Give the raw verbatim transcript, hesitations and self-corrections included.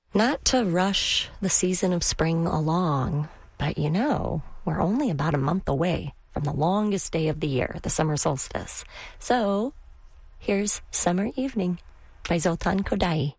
Not to rush the season of spring along, but you know, we're only about a month away from the longest day of the year, the summer solstice. So, here's Summer Evening by Zoltan Kodaly.